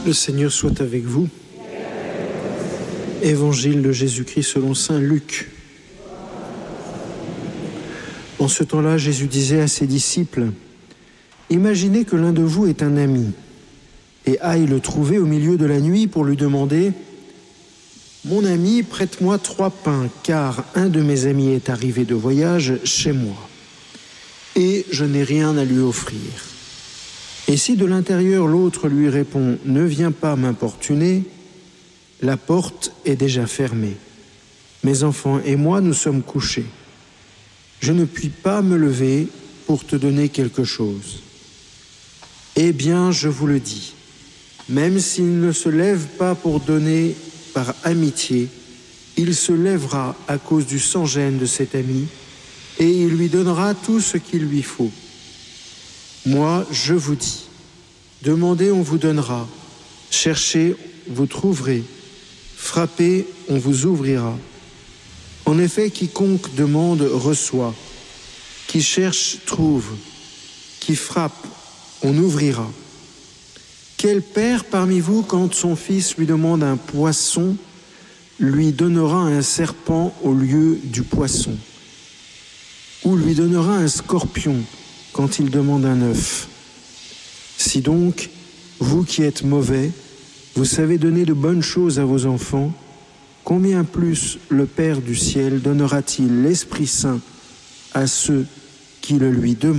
Le Seigneur soit avec vous. Évangile de Jésus-Christ selon saint Luc. En ce temps-là, Jésus disait à ses disciples : « Imaginez que l'un de vous est un ami et aille le trouver au milieu de la nuit pour lui demander : « Mon ami, prête-moi 3 pains, car un de mes amis est arrivé de voyage chez moi, et je n'ai rien à lui offrir. » Et si de l'intérieur l'autre lui répond : « Ne viens pas m'importuner », la porte est déjà fermée. Mes enfants et moi, nous sommes couchés. Je ne puis pas me lever pour te donner quelque chose. Eh bien, je vous le dis, même s'il ne se lève pas pour donner par amitié, il se lèvera à cause du sans-gêne de cet ami et il lui donnera tout ce qu'il lui faut. Moi, je vous dis, demandez, on vous donnera, cherchez, vous trouverez, frappez, on vous ouvrira. En effet, quiconque demande reçoit, qui cherche trouve, qui frappe, on ouvrira. Quel père parmi vous, quand son fils lui demande un poisson, lui donnera un serpent au lieu du poisson? Ou lui donnera un scorpion quand il demande un œuf? Si donc, vous qui êtes mauvais, vous savez donner de bonnes choses à vos enfants, combien plus le Père du ciel donnera-t-il l'Esprit Saint à ceux qui le lui demandent ?